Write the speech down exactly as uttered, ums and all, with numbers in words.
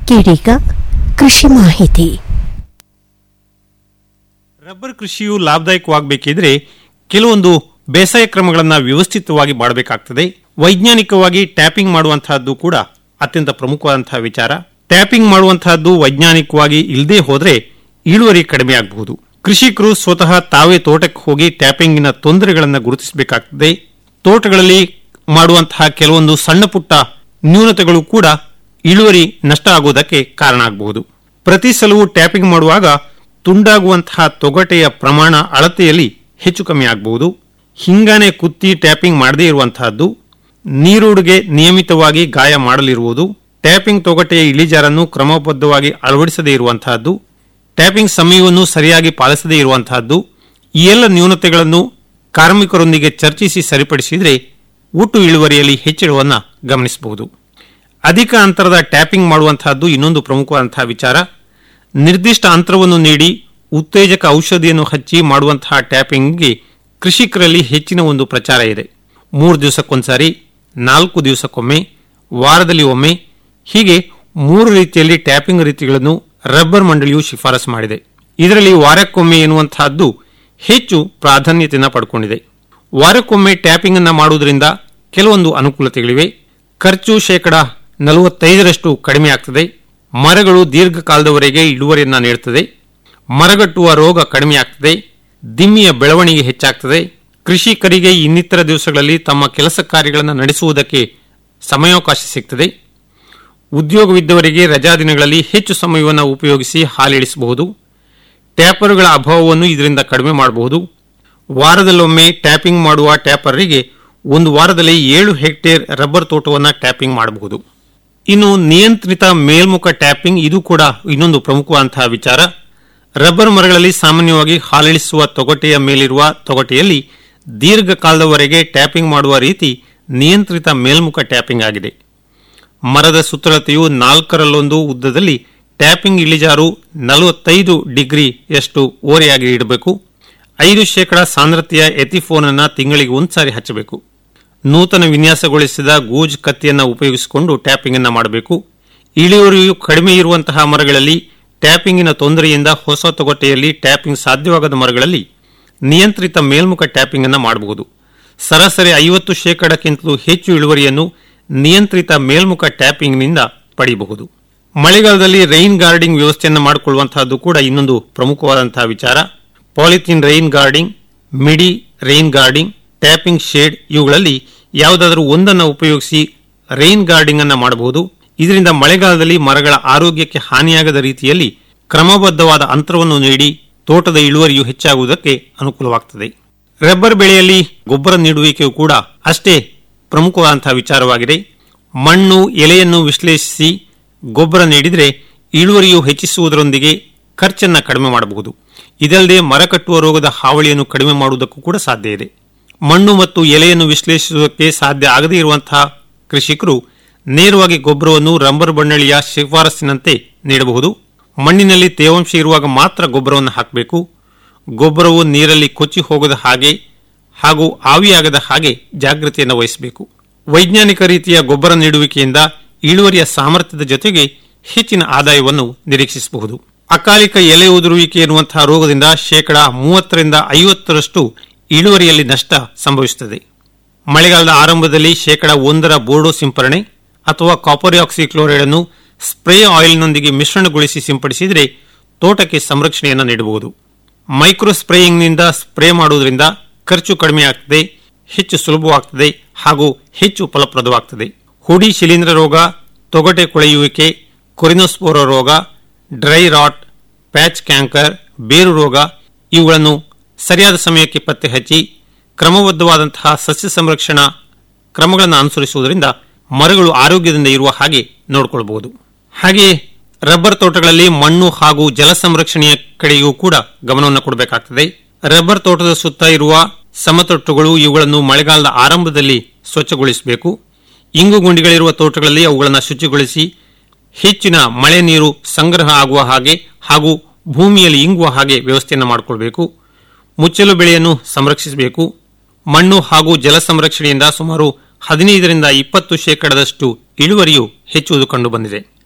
ಕೇಳೀಗ ಕೃಷಿ ಮಾಹಿತಿ. ರಬ್ಬರ್ ಕೃಷಿಯು ಲಾಭದಾಯಕವಾಗಬೇಕಿದ್ರೆ ಕೆಲವೊಂದು ಬೇಸಾಯ ಕ್ರಮಗಳನ್ನು ವ್ಯವಸ್ಥಿತವಾಗಿ ಮಾಡಬೇಕಾಗ್ತದೆ. ವೈಜ್ಞಾನಿಕವಾಗಿ ಟ್ಯಾಪಿಂಗ್ ಮಾಡುವಂತಹದ್ದು ಕೂಡ ಅತ್ಯಂತ ಪ್ರಮುಖವಾದಂತಹ ವಿಚಾರ. ಟ್ಯಾಪಿಂಗ್ ಮಾಡುವಂತಹದ್ದು ವೈಜ್ಞಾನಿಕವಾಗಿ ಇಲ್ಲದೆ ಹೋದರೆ ಇಳುವರಿ ಕಡಿಮೆ ಆಗಬಹುದು. ಕೃಷಿಕರು ಸ್ವತಃ ತಾವೇ ತೋಟಕ್ಕೆ ಹೋಗಿ ಟ್ಯಾಪಿಂಗಿನ ತೊಂದರೆಗಳನ್ನು ಗುರುತಿಸಬೇಕಾಗ್ತದೆ. ತೋಟಗಳಲ್ಲಿ ಮಾಡುವಂತಹ ಕೆಲವೊಂದು ಸಣ್ಣ ಪುಟ್ಟ ನ್ಯೂನತೆಗಳು ಕೂಡ ಇಳುವರಿ ನಷ್ಟ ಆಗುವುದಕ್ಕೆ ಕಾರಣ ಆಗಬಹುದು. ಪ್ರತಿ ಸಲವೂ ಟ್ಯಾಪಿಂಗ್ ಮಾಡುವಾಗ ತುಂಡಾಗುವಂತಹ ತೊಗಟೆಯ ಪ್ರಮಾಣ ಅಳತೆಯಲ್ಲಿ ಹೆಚ್ಚು ಕಮ್ಮಿ ಆಗಬಹುದು. ಹಿಂಗಾನೆ ಕುತ್ತಿ ಟ್ಯಾಪಿಂಗ್ ಮಾಡದೇ ಇರುವಂತಹದ್ದು, ನೀರುಡುಗೆ ನಿಯಮಿತವಾಗಿ ಗಾಯ ಮಾಡಲಿರುವುದು, ಟ್ಯಾಪಿಂಗ್ ತೊಗಟೆಯ ಇಳಿಜಾರನ್ನು ಕ್ರಮಬದ್ಧವಾಗಿ ಅಳವಡಿಸದೇ ಇರುವಂತಹದ್ದು, ಟ್ಯಾಪಿಂಗ್ ಸಮಯವನ್ನು ಸರಿಯಾಗಿ ಪಾಲಿಸದೇ ಇರುವಂತಹದ್ದು, ಈ ಎಲ್ಲ ನ್ಯೂನತೆಗಳನ್ನು ಕಾರ್ಮಿಕರೊಂದಿಗೆ ಚರ್ಚಿಸಿ ಸರಿಪಡಿಸಿದರೆ ಒಟ್ಟು ಇಳುವರಿಯಲ್ಲಿ ಹೆಚ್ಚಳವನ್ನು ಗಮನಿಸಬಹುದು. ಅಧಿಕ ಅಂತರದ ಟ್ಯಾಪಿಂಗ್ ಮಾಡುವಂತಹದ್ದು ಇನ್ನೊಂದು ಪ್ರಮುಖವಾದಂತಹ ವಿಚಾರ. ನಿರ್ದಿಷ್ಟ ಅಂತರವನ್ನು ನೀಡಿ ಉತ್ತೇಜಕ ಔಷಧಿಯನ್ನು ಹಚ್ಚಿ ಮಾಡುವಂತಹ ಟ್ಯಾಪಿಂಗ್ಗೆ ಕೃಷಿಕರಲ್ಲಿ ಹೆಚ್ಚಿನ ಒಂದು ಪ್ರಚಾರ ಇದೆ. ಮೂರು ದಿವಸಕ್ಕೊಂದ್ಸಾರಿ, ನಾಲ್ಕು ದಿವಸಕ್ಕೊಮ್ಮೆ, ವಾರದಲ್ಲಿ ಒಮ್ಮೆ, ಹೀಗೆ ಮೂರು ರೀತಿಯಲ್ಲಿ ಟ್ಯಾಪಿಂಗ್ ರೀತಿಗಳನ್ನು ರಬ್ಬರ್ ಮಂಡಳಿಯು ಶಿಫಾರಸು ಮಾಡಿದೆ. ಇದರಲ್ಲಿ ವಾರಕ್ಕೊಮ್ಮೆ ಎನ್ನುವಂತಹದ್ದು ಹೆಚ್ಚು ಪ್ರಾಧಾನ್ಯತೆಯನ್ನು ಪಡ್ಕೊಂಡಿದೆ. ವಾರಕ್ಕೊಮ್ಮೆ ಟ್ಯಾಪಿಂಗ್ ಅನ್ನು ಮಾಡುವುದರಿಂದ ಕೆಲವೊಂದು ಅನುಕೂಲತೆಗಳಿವೆ. ಖರ್ಚು ಶೇಕಡ ನಲವತ್ತೈದರಷ್ಟು ಕಡಿಮೆ ಆಗ್ತದೆ. ಮರಗಳು ದೀರ್ಘಕಾಲದವರೆಗೆ ಇಳುವರಿಯನ್ನು ನೀಡುತ್ತದೆ. ಮರಗಟ್ಟುವ ರೋಗ ಕಡಿಮೆ ಆಗ್ತದೆ. ದಿಮ್ಮಿಯ ಬೆಳವಣಿಗೆ ಹೆಚ್ಚಾಗ್ತದೆ. ಕೃಷಿಕರಿಗೆ ಇನ್ನಿತರ ದಿವಸಗಳಲ್ಲಿ ತಮ್ಮ ಕೆಲಸ ಕಾರ್ಯಗಳನ್ನು ನಡೆಸುವುದಕ್ಕೆ ಸಮಯಾವಕಾಶ ಸಿಗ್ತದೆ. ಉದ್ಯೋಗವಿದ್ದವರಿಗೆ ರಜಾ ದಿನಗಳಲ್ಲಿ ಹೆಚ್ಚು ಸಮಯವನ್ನು ಉಪಯೋಗಿಸಿ ಹಾಲಿಳಿಸಬಹುದು. ಟ್ಯಾಪರ್ಗಳ ಅಭಾವವನ್ನು ಇದರಿಂದ ಕಡಿಮೆ ಮಾಡಬಹುದು. ವಾರದಲ್ಲೊಮ್ಮೆ ಟ್ಯಾಪಿಂಗ್ ಮಾಡುವ ಟ್ಯಾಪರ್ರಿಗೆ ಒಂದು ವಾರದಲ್ಲಿ ಏಳು ಹೆಕ್ಟೇರ್ ರಬ್ಬರ್ ತೋಟವನ್ನು ಟ್ಯಾಪಿಂಗ್ ಮಾಡಬಹುದು. ಇನ್ನು ನಿಯಂತ್ರಿತ ಮೇಲ್ಮುಖ ಟ್ಯಾಪಿಂಗ್, ಇದು ಕೂಡ ಇನ್ನೊಂದು ಪ್ರಮುಖವಾದಂತಹ ವಿಚಾರ. ರಬ್ಬರ್ ಮರಗಳಲ್ಲಿ ಸಾಮಾನ್ಯವಾಗಿ ಹಾಲಿಳಿಸುವ ತೊಗಟೆಯ ಮೇಲಿರುವ ತೊಗಟೆಯಲ್ಲಿ ದೀರ್ಘಕಾಲದವರೆಗೆ ಟ್ಯಾಪಿಂಗ್ ಮಾಡುವ ರೀತಿ ನಿಯಂತ್ರಿತ ಮೇಲ್ಮುಖ ಟ್ಯಾಪಿಂಗ್ ಆಗಿದೆ. ಮರದ ಸುತ್ತಳತೆಯು ನಾಲ್ಕರಲ್ಲೊಂದು ಉದ್ದದಲ್ಲಿ ಟ್ಯಾಪಿಂಗ್ ಇಳಿಜಾರು ನಲವತ್ತೈದು ಡಿಗ್ರಿಯಷ್ಟು ಓರೆಯಾಗಿ ಇಡಬೇಕು. ಐದು ಶೇಕಡ ಸಾಂದ್ರತೆಯ ಎಥಿಫೋನ್ ಅನ್ನು ತಿಂಗಳಿಗೆ ಒಂದ್ಸಾರಿ ಹಚ್ಚಬೇಕು. ನೂತನ ವಿನ್ಯಾಸಗೊಳಿಸಿದ ಗೂಜ್ ಕತ್ತಿಯನ್ನು ಉಪಯೋಗಿಸಿಕೊಂಡು ಟ್ಯಾಪಿಂಗ್ ಅನ್ನು ಮಾಡಬೇಕು. ಇಳುವರಿಯು ಕಡಿಮೆ ಇರುವಂತಹ ಮರಗಳಲ್ಲಿ ಟ್ಯಾಪಿಂಗಿನ ತೊಂದರೆಯಿಂದ ಹೊಸ ತೊಗಟೆಯಲ್ಲಿ ಟ್ಯಾಪಿಂಗ್ ಸಾಧ್ಯವಾಗದ ಮರಗಳಲ್ಲಿ ನಿಯಂತ್ರಿತ ಮೇಲ್ಮುಖ ಟ್ಯಾಪಿಂಗ್ ಅನ್ನು ಮಾಡಬಹುದು. ಸರಾಸರಿ ಐವತ್ತು ಶೇಕಡಕ್ಕಿಂತಲೂ ಹೆಚ್ಚು ಇಳುವರಿಯನ್ನು ನಿಯಂತ್ರಿತ ಮೇಲ್ಮುಖ ಟ್ಯಾಪಿಂಗ್ನಿಂದ ಪಡೆಯಬಹುದು. ಮಳೆಗಾಲದಲ್ಲಿ ರೈನ್ ಗಾರ್ಡಿಂಗ್ ವ್ಯವಸ್ಥೆಯನ್ನು ಮಾಡಿಕೊಳ್ಳುವಂತಹದ್ದು ಕೂಡ ಇನ್ನೊಂದು ಪ್ರಮುಖವಾದಂತಹ ವಿಚಾರ. ಪಾಲಿಥಿನ್ ರೈನ್ ಗಾರ್ಡಿಂಗ್, ಮಿಡಿ ರೈನ್ ಗಾರ್ಡಿಂಗ್, ಟ್ಯಾಪಿಂಗ್ ಶೇಡ್, ಇವುಗಳಲ್ಲಿ ಯಾವುದಾದರೂ ಒಂದನ್ನು ಉಪಯೋಗಿಸಿ ರೈನ್ ಗಾರ್ಡಿಂಗ್ ಅನ್ನು ಮಾಡಬಹುದು. ಇದರಿಂದ ಮಳೆಗಾಲದಲ್ಲಿ ಮರಗಳ ಆರೋಗ್ಯಕ್ಕೆ ಹಾನಿಯಾಗದ ರೀತಿಯಲ್ಲಿ ಕ್ರಮಬದ್ಧವಾದ ಅಂತರವನ್ನು ನೀಡಿ ತೋಟದ ಇಳುವರಿಯು ಹೆಚ್ಚಾಗುವುದಕ್ಕೆ ಅನುಕೂಲವಾಗುತ್ತದೆ. ರಬ್ಬರ್ ಬೆಳೆಯಲ್ಲಿ ಗೊಬ್ಬರ ನೀಡುವಿಕೆಯು ಕೂಡ ಅಷ್ಟೇ ಪ್ರಮುಖವಾದಂತಹ ವಿಚಾರವಾಗಿದೆ. ಮಣ್ಣು ಎಲೆಯನ್ನು ವಿಶ್ಲೇಷಿಸಿ ಗೊಬ್ಬರ ನೀಡಿದರೆ ಇಳುವರಿಯು ಹೆಚ್ಚಿಸುವುದರೊಂದಿಗೆ ಖರ್ಚನ್ನು ಕಡಿಮೆ ಮಾಡಬಹುದು. ಇದಲ್ಲದೆ ಮರ ಕಟ್ಟುವ ರೋಗದ ಹಾವಳಿಯನ್ನು ಕಡಿಮೆ ಮಾಡುವುದಕ್ಕೂ ಕೂಡ ಸಾಧ್ಯ ಇದೆ. ಮಣ್ಣು ಮತ್ತು ಎಲೆಯನ್ನು ವಿಶ್ಲೇಷಿಸುವುದಕ್ಕೆ ಸಾಧ್ಯ ಆಗದೇ ಇರುವಂತಹ ಕೃಷಿಕರು ನೇರವಾಗಿ ಗೊಬ್ಬರವನ್ನು ರಬ್ಬರ್ ಮಂಡಳಿಯ ಶಿಫಾರಸ್ಸಿನಂತೆ ನೀಡಬಹುದು. ಮಣ್ಣಿನಲ್ಲಿ ತೇವಾಂಶ ಇರುವಾಗ ಮಾತ್ರ ಗೊಬ್ಬರವನ್ನು ಹಾಕಬೇಕು. ಗೊಬ್ಬರವು ನೀರಲ್ಲಿ ಕೊಚ್ಚಿ ಹೋಗದ ಹಾಗೆ ಹಾಗೂ ಆವಿಯಾಗದ ಹಾಗೆ ಜಾಗೃತಿಯನ್ನು ವಹಿಸಬೇಕು. ವೈಜ್ಞಾನಿಕ ರೀತಿಯ ಗೊಬ್ಬರ ನೀಡುವಿಕೆಯಿಂದ ಇಳುವರಿಯ ಸಾಮರ್ಥ್ಯದ ಜೊತೆಗೆ ಹೆಚ್ಚಿನ ಆದಾಯವನ್ನು ನಿರೀಕ್ಷಿಸಬಹುದು. ಅಕಾಲಿಕ ಎಲೆ ಉದುರುವಿಕೆ ಎನ್ನುವಂತಹ ರೋಗದಿಂದ ಶೇಕಡಾ ಮೂವತ್ತರಿಂದ ಐವತ್ತರಷ್ಟು ಇಳುವರಿಯಲ್ಲಿ ನಷ್ಟ ಸಂಭವಿಸುತ್ತದೆ. ಮಳೆಗಾಲದ ಆರಂಭದಲ್ಲಿ ಶೇಕಡಾ ಒಂದರ ಬೋರ್ಡೋ ಸಿಂಪರಣೆ ಅಥವಾ ಕಾಪರ್ ಆಕ್ಸಿಕ್ಲೋರೈಡ್ ಅನ್ನು ಸ್ಪ್ರೇ ಆಯಿಲ್ನೊಂದಿಗೆ ಮಿಶ್ರಣಗೊಳಿಸಿ ಸಿಂಪಡಿಸಿದರೆ ತೋಟಕ್ಕೆ ಸಂರಕ್ಷಣೆಯನ್ನು ನೀಡಬಹುದು. ಮೈಕ್ರೋ ಸ್ಪ್ರೇಯಿಂಗ್ನಿಂದ ಸ್ಪ್ರೇ ಮಾಡುವುದರಿಂದ ಖರ್ಚು ಕಡಿಮೆಯಾಗುತ್ತದೆ, ಹೆಚ್ಚು ಸುಲಭವಾಗುತ್ತದೆ ಹಾಗೂ ಹೆಚ್ಚು ಫಲಪ್ರದವಾಗುತ್ತದೆ. ಹುಡಿ ಶಿಲೀಂಧ್ರ ರೋಗ, ತೊಗಟೆ ಕೊಳೆಯುವಿಕೆ, ಕೊರಿನೋಸ್ಪೋರ ರೋಗ, ಡ್ರೈ ರಾಟ್, ಪ್ಯಾಚ್ ಕ್ಯಾಂಕರ್, ಬೇರು ರೋಗ ಇವುಗಳನ್ನು ಸರಿಯಾದ ಸಮಯಕ್ಕೆ ಪತ್ತೆ ಹಚ್ಚಿ ಕ್ರಮಬದ್ಧವಾದಂತಹ ಸಸ್ಯ ಸಂರಕ್ಷಣಾ ಕ್ರಮಗಳನ್ನು ಅನುಸರಿಸುವುದರಿಂದ ಮರಗಳು ಆರೋಗ್ಯದಿಂದ ಇರುವ ಹಾಗೆ ನೋಡಿಕೊಳ್ಳಬಹುದು. ಹಾಗೆಯೇ ರಬ್ಬರ್ ತೋಟಗಳಲ್ಲಿ ಮಣ್ಣು ಹಾಗೂ ಜಲ ಸಂರಕ್ಷಣೆಯ ಕಡೆಯೂ ಕೂಡ ಗಮನವನ್ನು ಕೊಡಬೇಕಾಗುತ್ತದೆ. ರಬ್ಬರ್ ತೋಟದ ಸುತ್ತ ಇರುವ ಸಮತಟ್ಟುಗಳು ಇವುಗಳನ್ನು ಮಳೆಗಾಲದ ಆರಂಭದಲ್ಲಿ ಸ್ವಚ್ಛಗೊಳಿಸಬೇಕು. ಇಂಗು ಗುಂಡಿಗಳಿರುವ ತೋಟಗಳಲ್ಲಿ ಅವುಗಳನ್ನು ಶುಚಿಗೊಳಿಸಿ ಹೆಚ್ಚಿನ ಮಳೆ ನೀರು ಸಂಗ್ರಹ ಆಗುವ ಹಾಗೆ ಹಾಗೂ ಭೂಮಿಯಲ್ಲಿ ಇಂಗುವ ಹಾಗೆ ವ್ಯವಸ್ಥೆಯನ್ನು ಮಾಡಿಕೊಳ್ಳಬೇಕು. ಮುಚ್ಚಲು ಬೆಳೆಯನ್ನು ಸಂರಕ್ಷಿಸಬೇಕು. ಮಣ್ಣು ಹಾಗೂ ಜಲ ಸಂರಕ್ಷಣೆಯಿಂದ ಸುಮಾರು ಹದಿನೈದರಿಂದ ಇಪ್ಪತ್ತು ಶೇಕಡದಷ್ಟು ಇಳುವರಿಯು ಹೆಚ್ಚುವುದು ಕಂಡುಬಂದಿದೆ.